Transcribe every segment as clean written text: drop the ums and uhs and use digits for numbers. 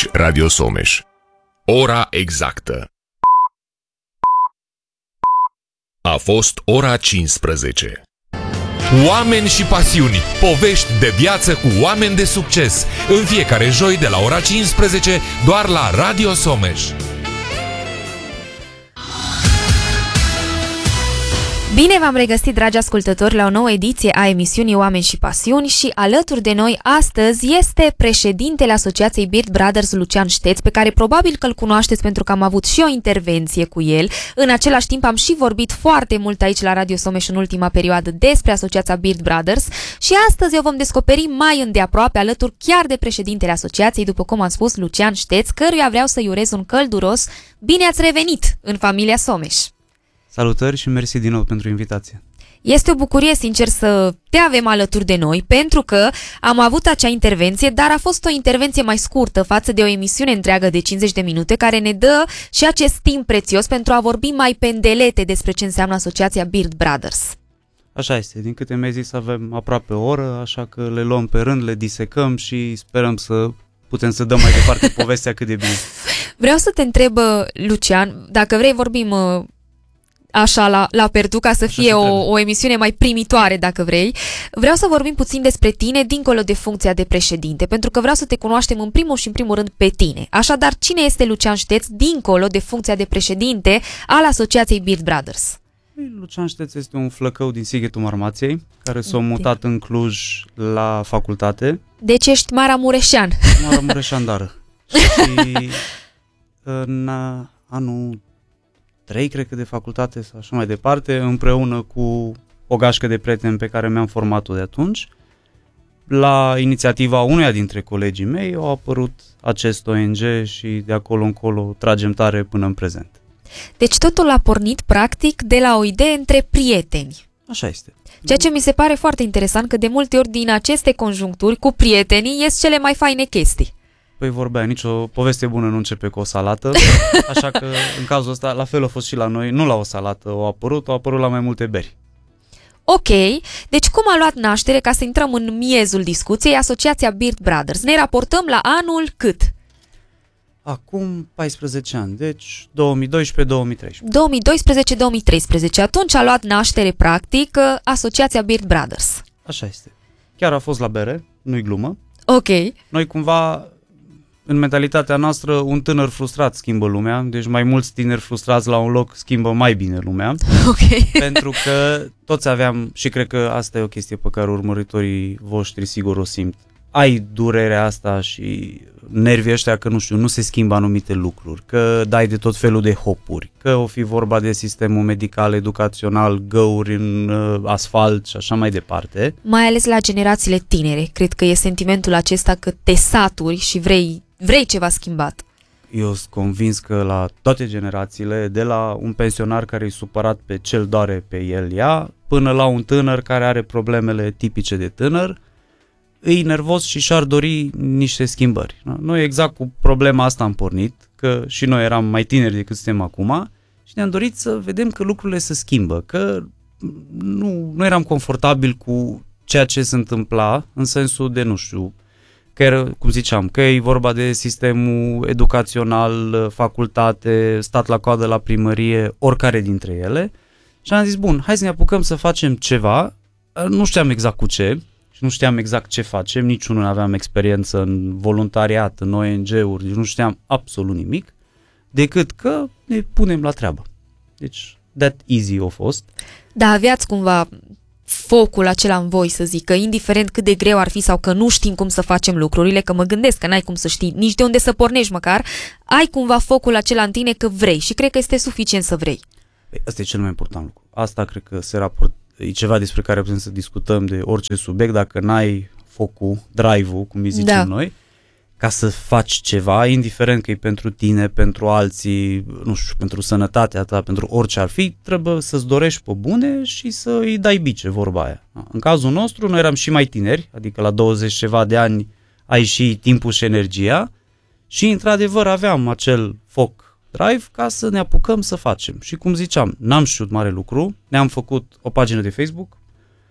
Aici Radio Someș. Ora exactă. A fost ora 15. Oameni și pasiuni, povești de viață cu oameni de succes. În fiecare joi de la ora 15, doar la Radio Someș. Bine v-am regăsit, dragi ascultători, la o nouă ediție a emisiunii Oameni și Pasiuni și alături de noi astăzi este președintele Asociației Beard Brothers, Lucian Șteț, pe care probabil că îl cunoașteți pentru că am avut și o intervenție cu el. În același timp am și vorbit foarte mult aici la Radio Someș în ultima perioadă despre Asociația Beard Brothers și astăzi o vom descoperi mai îndeaproape alături chiar de președintele asociației, după cum am spus, Lucian Șteț, căruia vreau să-i urez un călduros bine ați revenit în familia Someș. Salutări și mersi din nou pentru invitație. Este o bucurie, sincer, să te avem alături de noi, pentru că am avut acea intervenție, dar a fost o intervenție mai scurtă față de o emisiune întreagă de 50 de minute, care ne dă și acest timp prețios pentru a vorbi mai pendelete despre ce înseamnă Asociația Beard Brothers. Așa este, din câte mi-ai zis avem aproape o oră, așa că le luăm pe rând, le disecăm și sperăm să putem să dăm mai departe povestea cât de bine. Vreau să te întreb, Lucian, dacă vrei vorbim așa la perdu, ca să fie o emisiune mai primitoare, dacă vrei. Vreau să vorbim puțin despre tine, dincolo de funcția de președinte, pentru că vreau să te cunoaștem în primul rând pe tine. Așadar, cine este Lucian Șteț, dincolo de funcția de președinte al Asociației Beard Brothers? Lucian Șteț este un flăcău din Sighetul Marmației, care s-a mutat în Cluj la facultate. Deci ești maramureșean. Maramureșandară. Și în anul 3, cred că de facultate sau așa mai departe, împreună cu o gașcă de prieteni pe care mi-am format-o de atunci, la inițiativa unuia dintre colegii mei, a apărut acest ONG și de acolo încolo tragem tare până în prezent. Deci totul a pornit, practic, de la o idee între prieteni. Așa este. Ceea ce mi se pare foarte interesant, că de multe ori din aceste conjuncturi, cu prietenii, ies cele mai faine chestii. Păi vorbea, nicio poveste bună nu începe cu o salată, așa că în cazul ăsta la fel a fost și la noi, nu la o salată a apărut la mai multe beri. Ok, deci cum a luat naștere, ca să intrăm în miezul discuției, Asociația Beard Brothers? Ne raportăm la anul cât? Acum 14 ani, deci 2012-2013. 2012-2013, atunci a luat naștere practic Asociația Beard Brothers. Așa este. Chiar a fost la bere, nu-i glumă. Ok. Noi cumva, în mentalitatea noastră, un tânăr frustrat schimbă lumea, deci mai mulți tineri frustrați la un loc schimbă mai bine lumea. Ok. Pentru că toți aveam, și cred că asta e o chestie pe care urmăritorii voștri sigur o simt, ai durerea asta și nervii ăștia că, nu știu, nu se schimbă anumite lucruri, că dai de tot felul de hopuri, că o fi vorba de sistemul medical, educațional, găuri în asfalt și așa mai departe. Mai ales la generațiile tinere, cred că e sentimentul acesta că te saturi și vrei ceva schimbat. Eu sunt convins că la toate generațiile, de la un pensionar care e supărat pe ce-l doare pe el ea, până la un tânăr care are problemele tipice de tânăr, îi nervos și și-ar dori niște schimbări. Noi exact cu problema asta am pornit, că și noi eram mai tineri decât suntem acum și ne-am dorit să vedem că lucrurile se schimbă, că nu eram confortabil cu ceea ce se întâmpla, în sensul de, nu știu, că era, cum ziceam, că e vorba de sistemul educațional, facultate, stat la coadă la primărie, oricare dintre ele. Și am zis, bun, hai să ne apucăm să facem ceva, nu știam exact cu ce, nu știam exact ce facem, niciunul nu aveam experiență în voluntariat, în ONG-uri, nu știam absolut nimic, decât că ne punem la treabă. Deci, that easy a fost. Da, aveați cumva focul acela în voi, să zic, că indiferent cât de greu ar fi sau că nu știm cum să facem lucrurile, că mă gândesc că n-ai cum să știi nici de unde să pornești măcar, ai cumva focul acela în tine că vrei și cred că este suficient să vrei. Păi, asta e cel mai important lucru. Asta cred că e ceva despre care putem să discutăm de orice subiect, dacă n-ai focul, drive-ul, cum îi zicem noi, ca să faci ceva, indiferent că e pentru tine, pentru alții, nu știu, pentru sănătatea ta, pentru orice ar fi, trebuie să-ți dorești pe bune și să îi dai bice, vorba aia. În cazul nostru, noi eram și mai tineri, adică la 20 ceva de ani ai și timpul și energia și într-adevăr aveam acel foc, drive, ca să ne apucăm să facem. Și cum ziceam, n-am știut mare lucru, ne-am făcut o pagină de Facebook,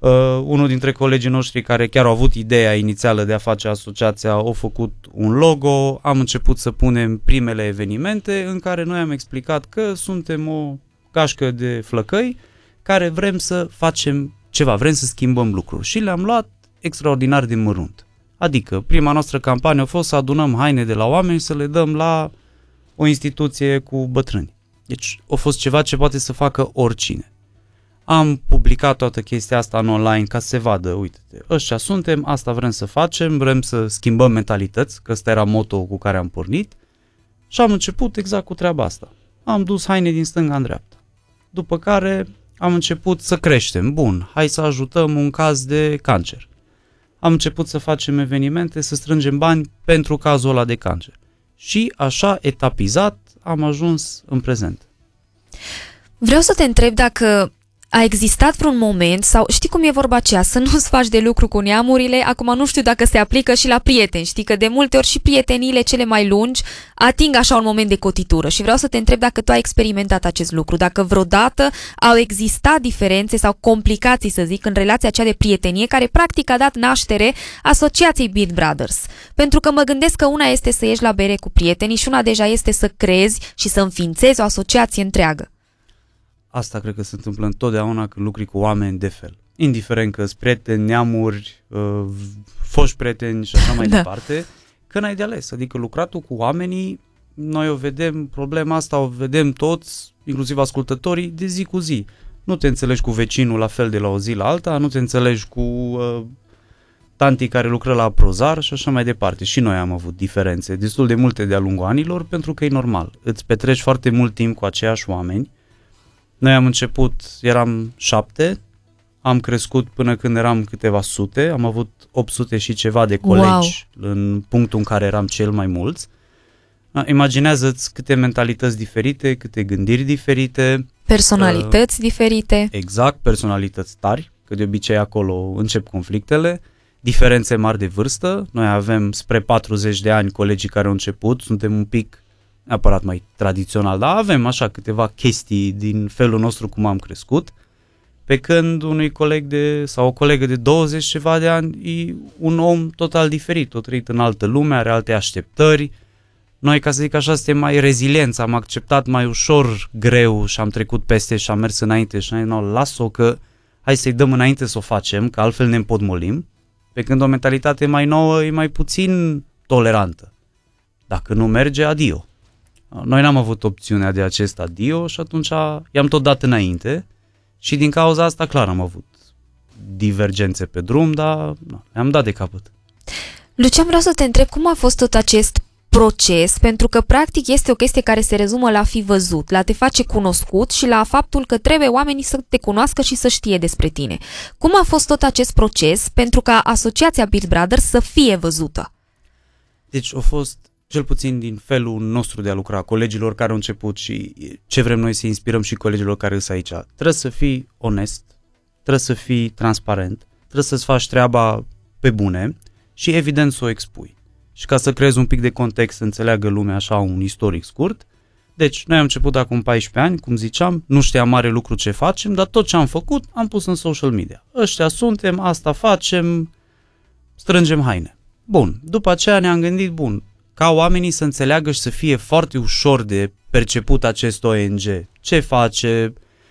Unul dintre colegii noștri care chiar au avut ideea inițială de a face asociația a făcut un logo, am început să punem primele evenimente în care noi am explicat că suntem o gașcă de flăcăi care vrem să facem ceva, vrem să schimbăm lucruri și le-am luat extraordinar de mărunt. Adică prima noastră campanie a fost să adunăm haine de la oameni și să le dăm la o instituție cu bătrâni. Deci a fost ceva ce poate să facă oricine. Am publicat toată chestia asta în online ca să se vadă, uite-te, ăștia suntem, asta vrem să facem, vrem să schimbăm mentalități, că ăsta era motto cu care am pornit și am început exact cu treaba asta. Am dus haine din stânga în dreapta. După care am început să creștem. Bun, hai să ajutăm un caz de cancer. Am început să facem evenimente, să strângem bani pentru cazul ăla de cancer. Și așa, etapizat, am ajuns în prezent. Vreau să te întreb dacă a existat vreun moment, sau știi cum e vorba aceea, să nu-ți faci de lucru cu neamurile, acum nu știu dacă se aplică și la prieteni, știi că de multe ori și prieteniile cele mai lungi ating așa un moment de cotitură și vreau să te întreb dacă tu ai experimentat acest lucru, dacă vreodată au existat diferențe sau complicații, să zic, în relația aceea de prietenie care practic a dat naștere asociației Beard Brothers. Pentru că mă gândesc că una este să ieși la bere cu prietenii și una deja este să creezi și să înființezi o asociație întreagă. Asta cred că se întâmplă întotdeauna când lucri cu oameni de fel. Indiferent că sunt prieteni, neamuri, foști prieteni și așa mai departe, că n-ai de ales. Adică lucratul cu oamenii, noi o vedem, problema asta o vedem toți, inclusiv ascultătorii, de zi cu zi. Nu te înțelegi cu vecinul la fel de la o zi la alta, nu te înțelegi cu tantii care lucră la Prozar și așa mai departe. Și noi am avut diferențe destul de multe de-a lungul anilor, pentru că e normal. Îți petreci foarte mult timp cu aceiași oameni. Noi am început, eram 7, am crescut până când eram câteva sute, am avut 800 și ceva de colegi în punctul în care eram cel mai mulți. Imaginează-ți câte mentalități diferite, câte gândiri diferite. Personalități diferite. Exact, personalități tari, că de obicei acolo încep conflictele. Diferențe mari de vârstă, noi avem spre 40 de ani colegii care au început, suntem un pic neapărat mai tradițional, dar avem așa câteva chestii din felul nostru cum am crescut, pe când unui coleg sau o colegă de 20 ceva de ani e un om total diferit, o trăit în altă lume, are alte așteptări. Noi, ca să zic așa, suntem mai rezilienți, am acceptat mai ușor greu și am trecut peste și am mers înainte și noi, las-o că hai să-i dăm înainte să o facem, că altfel ne împotmolim, pe când o mentalitate mai nouă e mai puțin tolerantă. Dacă nu merge, adio. Noi n-am avut opțiunea de acest adio și atunci i-am tot dat înainte și din cauza asta clar am avut divergențe pe drum, dar le-am dat de capăt. Lucian, vreau să te întreb cum a fost tot acest proces, pentru că practic este o chestie care se rezumă la fi văzut, la te face cunoscut și la faptul că trebuie oamenii să te cunoască și să știe despre tine. Cum a fost tot acest proces pentru ca asociația Beard Brothers să fie văzută? Deci a fost cel puțin din felul nostru de a lucra, colegilor care au început și ce vrem noi să inspirăm și colegilor care sunt aici. Trebuie să fii onest, trebuie să fii transparent, trebuie să-ți faci treaba pe bune și evident să o expui. Și ca să creezi un pic de context, să înțeleagă lumea așa un istoric scurt. Deci noi am început acum 14 ani, cum ziceam, nu știam mare lucru ce facem, dar tot ce am făcut am pus în social media. Ăștia suntem, asta facem, strângem haine. Bun, după aceea ne-am gândit, bun, ca oamenii să înțeleagă și să fie foarte ușor de perceput acest ONG. Ce face,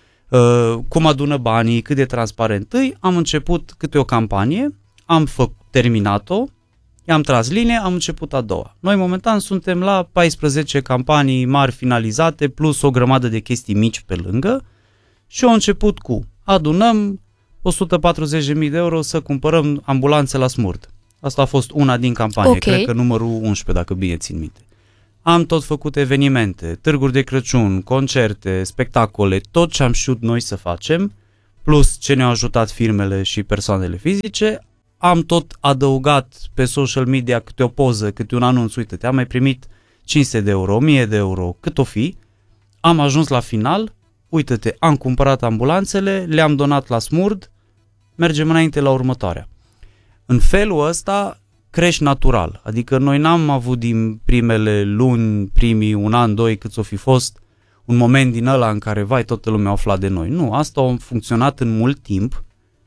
cum adună banii, cât de transparent. Am început câte o campanie, am terminat-o, i-am tras linie, am început a doua. Noi momentan suntem la 14 campanii mari finalizate, plus o grămadă de chestii mici pe lângă și au început cu adunăm 140.000 de euro să cumpărăm ambulanțe la Smurd. Asta a fost una din campanie, cred că numărul 11, dacă bine țin minte. Am tot făcut evenimente, târguri de Crăciun, concerte, spectacole, tot ce am știut noi să facem, plus ce ne-au ajutat firmele și persoanele fizice, am tot adăugat pe social media câte o poză, câte un anunț, uite, am mai primit 500 de euro, 1000 de euro, cât o fi, am ajuns la final, uite-te, am cumpărat ambulanțele, le-am donat la Smurd, mergem înainte la următoarea. În felul ăsta crești natural, adică noi n-am avut din primele luni, primii un an, doi, cât o fi fost, un moment din ăla în care, vai, toată lumea a aflat de noi. Nu, asta a funcționat în mult timp,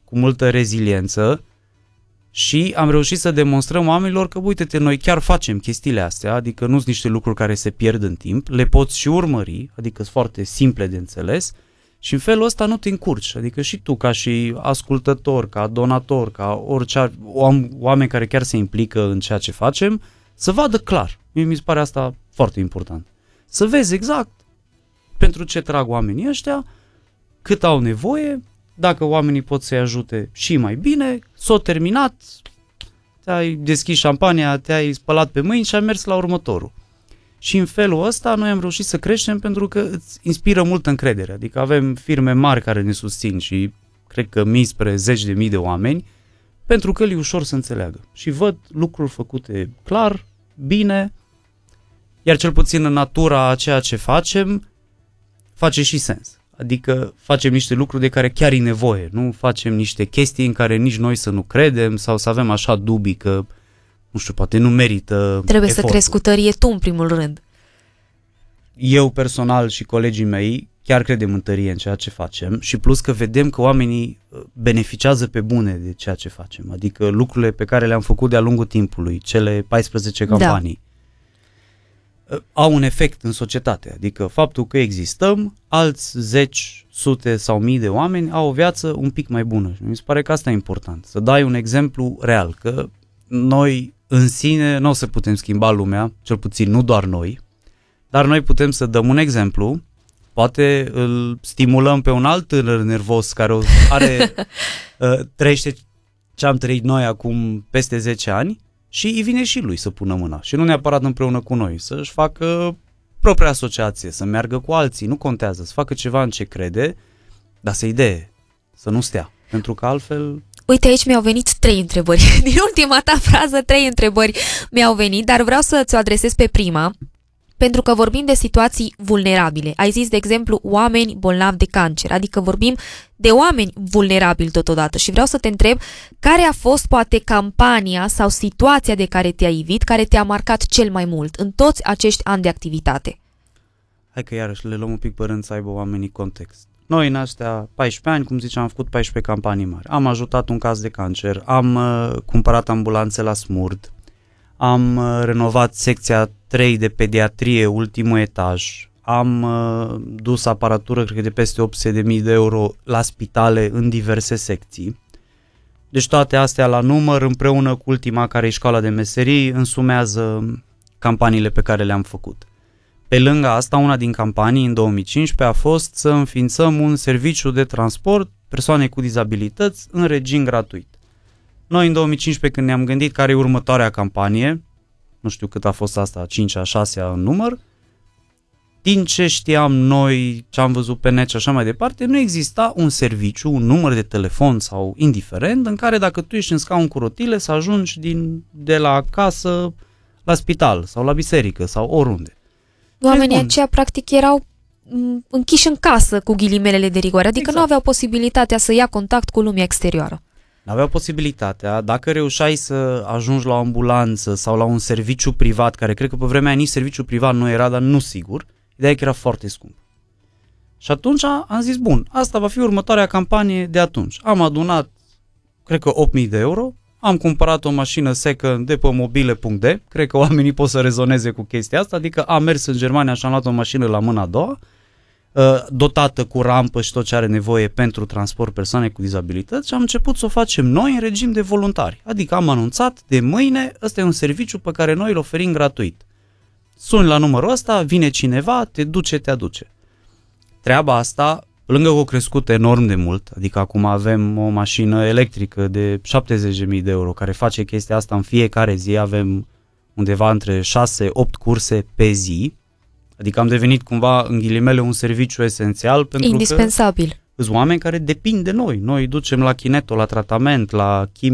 cu multă reziliență și am reușit să demonstrăm oamenilor că, uite-te, noi chiar facem chestiile astea, adică nu sunt niște lucruri care se pierd în timp, le poți și urmări, adică sunt foarte simple de înțeles și în felul ăsta nu te încurci, adică și tu ca și ascultător, ca donator, ca orice oameni care chiar se implică în ceea ce facem, să vadă clar. Mie mi se pare asta foarte important. Să vezi exact pentru ce trag oamenii ăștia, cât au nevoie, dacă oamenii pot să-i ajute și mai bine, s-o terminat, te-ai deschis șampania, te-ai spălat pe mâini și ai mers la următorul. Și în felul ăsta noi am reușit să creștem pentru că îți inspiră multă încredere. Adică avem firme mari care ne susțin și cred că mii spre zeci de mii de oameni, pentru că e ușor să înțeleagă. Și văd lucruri făcute clar, bine, iar cel puțin în natura a ceea ce facem, face și sens. Adică facem niște lucruri de care chiar e nevoie, nu facem niște chestii în care nici noi să nu credem sau să avem așa dubii că, nu știu, poate nu merită Trebuie efortul. să crezi cu tărie tu în primul rând. Eu personal și colegii mei chiar credem în tărie în ceea ce facem și plus că vedem că oamenii beneficiază pe bune de ceea ce facem. Adică lucrurile pe care le-am făcut de-a lungul timpului, cele 14 campanii, au un efect în societate. Adică faptul că existăm, alți zeci, sute sau mii de oameni au o viață un pic mai bună. Și mi se pare că asta e important. Să dai un exemplu real, că noi în sine nu o să putem schimba lumea, cel puțin nu doar noi, dar noi putem să dăm un exemplu, poate îl stimulăm pe un alt tânăr nervos care trăiește ce am trăit noi acum peste 10 ani și îi vine și lui să pună mâna. Și nu neapărat împreună cu noi, să-și facă propria asociație, să meargă cu alții, nu contează, să facă ceva în ce crede, dar să idee, să nu stea, pentru că altfel... Uite, aici mi-au venit 3 întrebări. Din ultima ta frază, 3 întrebări mi-au venit, dar vreau să ți-o adresez pe prima, pentru că vorbim de situații vulnerabile. Ai zis, de exemplu, oameni bolnavi de cancer, adică vorbim de oameni vulnerabili totodată și vreau să te întreb care a fost poate campania sau situația de care te-ai ivit, care te-a marcat cel mai mult în toți acești ani de activitate. Hai că iarăși le luăm un pic pe rând să aibă oamenii context. Noi în astea 14 ani, cum ziceam, am făcut 14 campanii mari. Am ajutat un caz de cancer, am cumpărat ambulanțe la smurd, am renovat secția 3 de pediatrie, ultimul etaj, am dus aparatură, cred că de peste 800.000 de euro la spitale în diverse secții. Deci toate astea la număr, împreună cu ultima, care e școala de meserii, însumează campaniile pe care le-am făcut. Pe lângă asta, una din campanii în 2015 a fost să înființăm un serviciu de transport persoane cu dizabilități în regim gratuit. Noi în 2015, când ne-am gândit care e următoarea campanie, nu știu cât a fost asta, 5-a, 6-a în număr, din ce știam noi, ce am văzut pe net și așa mai departe, nu exista un serviciu, un număr de telefon sau indiferent, în care dacă tu ești în scaun cu rotile să ajungi de la acasă la spital sau la biserică sau oriunde. Oamenii aceia practic erau închiși în casă cu ghilimelele de rigoare, adică nu aveau posibilitatea să ia contact cu lumea exterioară. N-aveau posibilitatea, dacă reușeai să ajungi la o ambulanță sau la un serviciu privat, care cred că pe vremea aia nici serviciu privat nu era, dar nu sigur, ideea e că era foarte scump. Și atunci am zis, bun, asta va fi următoarea campanie de atunci. Am adunat, cred că 8.000 de euro, am cumpărat o mașină second de pe mobile.de, cred că oamenii pot să rezoneze cu chestia asta, adică am mers în Germania și am luat o mașină la mâna a doua, dotată cu rampă și tot ce are nevoie pentru transport persoane cu dizabilități și am început să o facem noi în regim de voluntari. Adică am anunțat de mâine, ăsta e un serviciu pe care noi îl oferim gratuit. Suni la numărul ăsta, vine cineva, te duce, te aduce. Treaba asta, lângă că a crescut enorm de mult, adică acum avem o mașină electrică de 70.000 de euro care face chestia asta în fiecare zi, avem undeva între 6-8 curse pe zi. Adică am devenit cumva, în ghilimele, un serviciu esențial pentru indispensabil. Că sunt oameni care depind de noi. Noi ducem la kineto, la tratament, la chimie,